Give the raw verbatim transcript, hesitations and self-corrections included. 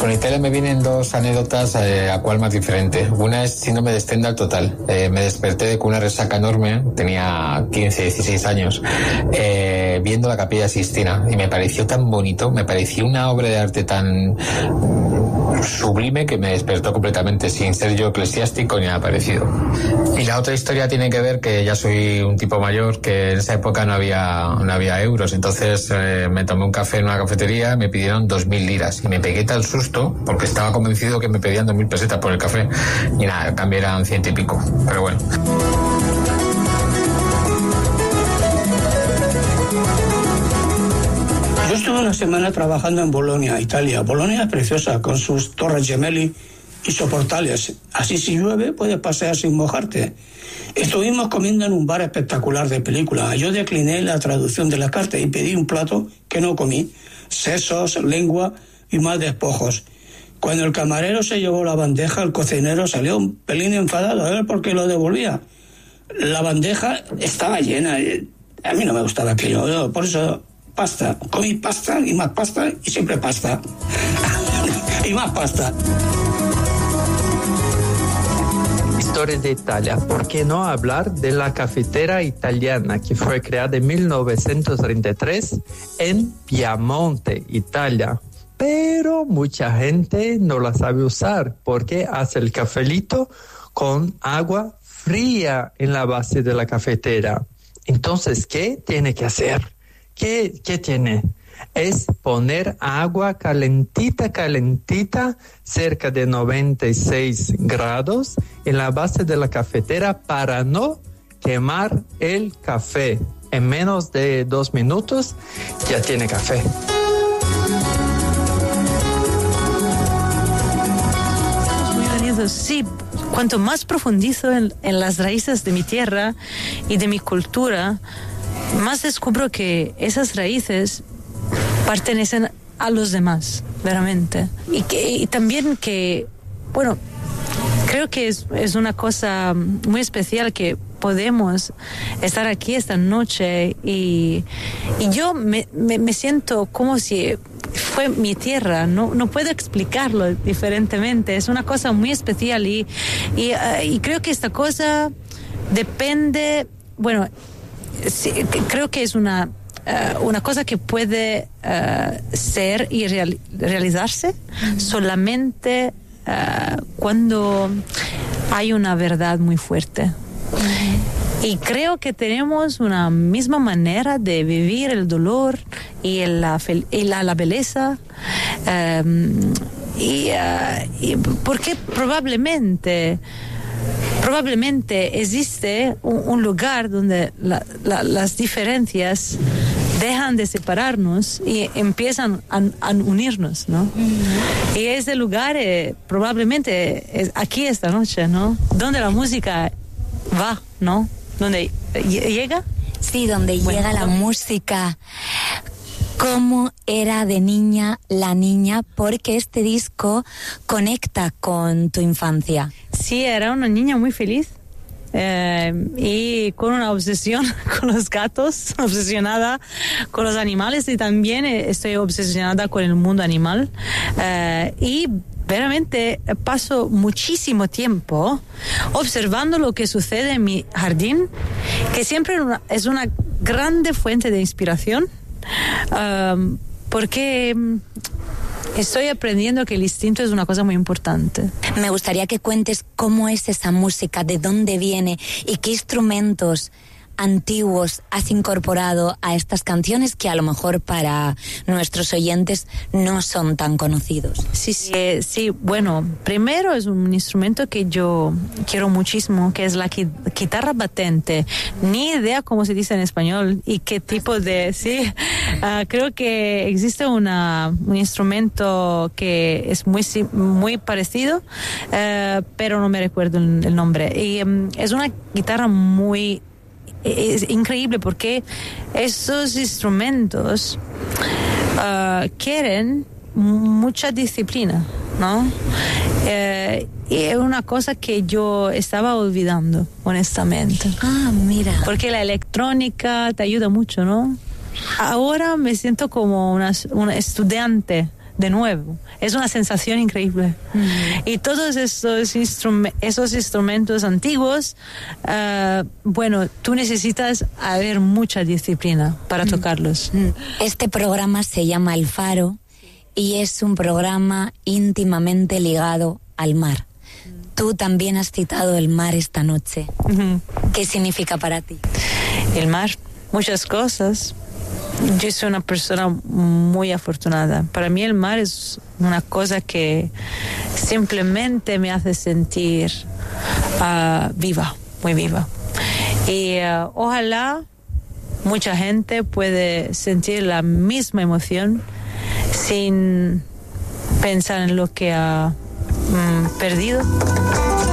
Con Italia me vienen dos anécdotas, eh, a cuál más diferente. Una es síndrome de Stendhal total. Eh, me desperté con una resaca enorme, tenía quince, dieciséis años, eh, viendo la Capilla Sixtina, y me pareció tan bonito, me pareció una obra de arte tan sublime que me despertó completamente, sin ser yo eclesiástico ni nada parecido. Y la otra historia tiene que ver que ya soy un tipo mayor, que en esa época no había, no había euros, entonces eh, me tomé un café en una cafetería, me pidieron dos mil liras y me pegué tal susto porque estaba convencido que me pedían dos mil pesetas por el café y nada, el cambio eran ciento y pico, pero bueno. Yo estuve una semana trabajando en Bolonia, Italia. Bolonia es preciosa, con sus torres gemelli y soportales. Así si llueve puedes pasear sin mojarte. Estuvimos comiendo en un bar espectacular de película. Yo decliné la traducción de la carta y pedí un plato que no comí. Sesos, lengua y más despojos. Cuando el camarero se llevó la bandeja, el cocinero salió un pelín enfadado a ver por qué lo devolvía. La bandeja estaba llena. A mí no me gustaba aquello. Yo, por eso... pasta, comí pasta y más pasta y siempre pasta y más pasta. Historia de Italia. ¿Por qué no hablar de la cafetera italiana que fue creada en mil novecientos treinta y tres en Piamonte, Italia? Pero mucha gente no la sabe usar porque hace el cafelito con agua fría en la base de la cafetera. Entonces, ¿qué tiene que hacer? ¿Qué, ¿Qué tiene? Es poner agua calentita, calentita, cerca de noventa y seis grados en la base de la cafetera para no quemar el café. En menos de dos minutos ya tiene café. Muy unidos, sí. Cuanto más profundizo en, en las raíces de mi tierra y de mi cultura, más descubro que esas raíces pertenecen a los demás, veramente. Y, que, y también que, bueno, creo que es, es una cosa muy especial que podemos estar aquí esta noche y, y yo me, me, me siento como si fue mi tierra, no, no puedo explicarlo diferentemente, es una cosa muy especial y, y, uh, y creo que esta cosa depende, bueno, sí, creo que es una uh, una cosa que puede uh, ser y real, realizarse uh-huh. solamente uh, cuando hay una verdad muy fuerte. Uh-huh. Y creo que tenemos una misma manera de vivir el dolor y la, y la, la belleza. Um, y, uh, y porque probablemente probablemente existe un, un lugar donde la, la, las diferencias dejan de separarnos y empiezan a, a unirnos, ¿no? Mm-hmm. Y ese lugar eh, probablemente es aquí esta noche, ¿no? Donde la música va, ¿no? Donde llega. Sí, donde bueno, llega la música. ¿Cómo era de niña la niña? Porque este disco conecta con tu infancia. Sí, era una niña muy feliz eh, y con una obsesión con los gatos, obsesionada con los animales y también estoy obsesionada con el mundo animal. Eh, y veramente paso muchísimo tiempo observando lo que sucede en mi jardín, que siempre es una grande fuente de inspiración. Um, porque estoy aprendiendo que el instinto es una cosa muy importante. Me gustaría que cuentes cómo es esa música, de dónde viene y qué instrumentos antiguos has incorporado a estas canciones que a lo mejor para nuestros oyentes no son tan conocidos. Sí, sí, eh, sí, bueno, primero es un instrumento que yo quiero muchísimo, que es la qui- guitarra batente. Ni idea cómo se dice en español y qué tipo de... Sí, uh, creo que existe una, un instrumento que es muy, muy parecido, uh, pero no me recuerdo el, el nombre. Y um, es una guitarra muy... Es increíble porque esos instrumentos uh, quieren mucha disciplina, ¿no? Eh, y es una cosa que yo estaba olvidando, honestamente. Ah, mira. Porque la electrónica te ayuda mucho, ¿no? Ahora me siento como una, una estudiante de nuevo. Es una sensación increíble. Mm. Y todos esos, instrum- esos instrumentos antiguos, uh, bueno, tú necesitas haber mucha disciplina para mm. tocarlos. Mm. Este programa se llama El Faro y es un programa íntimamente ligado al mar. Tú también has citado el mar esta noche. Uh-huh. ¿Qué significa para ti? El mar, muchas cosas. Yo soy una persona muy afortunada. Para mí el mar es una cosa que simplemente me hace sentir uh, viva, muy viva. Y uh, ojalá mucha gente puede sentir la misma emoción sin pensar en lo que ha mm, perdido.